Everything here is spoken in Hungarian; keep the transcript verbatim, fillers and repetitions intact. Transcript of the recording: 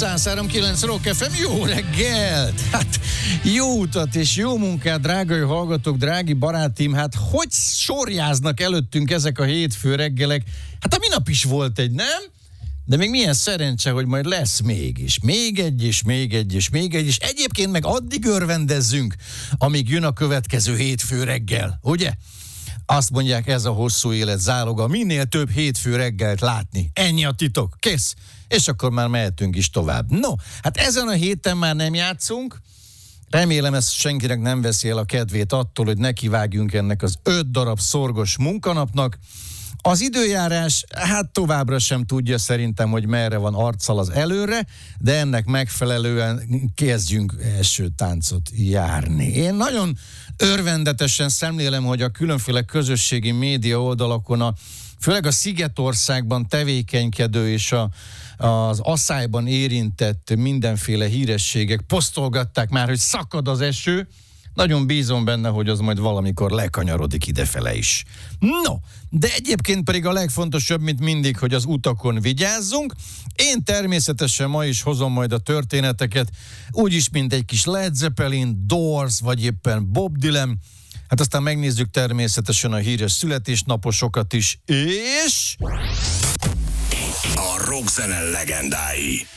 száz három kilenc Rock ef em, jó reggelt! Hát jó utat és jó munkát, drágai hallgatók, drági barátim, hát hogy sorjáznak előttünk ezek a hétfő reggelek? Hát a minap is volt egy, nem? De még milyen szerencse, hogy majd lesz még is. Még egy, és még egy, és még egy, és egyébként meg addig örvendezzünk, amíg jön a következő hétfő reggel, ugye? Azt mondják, ez a hosszú élet záloga, minél több hétfő reggelt látni. Ennyi a titok, kész. És akkor már mehetünk is tovább. No, hát ezen a héten már nem játszunk. Remélem, ez senkinek nem veszi el a kedvét attól, hogy nekivágjunk ennek az öt darab szorgos munkanapnak. Az időjárás, hát továbbra sem tudja szerintem, hogy merre van arccal az előre, de ennek megfelelően kezdjünk első táncot járni. Én nagyon örvendetesen szemlélem, hogy a különféle közösségi média oldalakon, a, főleg a Szigetországban tevékenykedő és a, az asszályban érintett mindenféle hírességek posztolgatták már, hogy szakad az eső. Nagyon bízom benne, hogy az majd valamikor lekanyarodik idefele is. No, de egyébként pedig a legfontosabb, mint mindig, hogy az utakon vigyázzunk. Én természetesen ma is hozom majd a történeteket, úgyis, mint egy kis Led Zeppelin, Doors, vagy éppen Bob Dylan. Hát aztán megnézzük természetesen a híres születésnaposokat is, és... A rockzene legendái.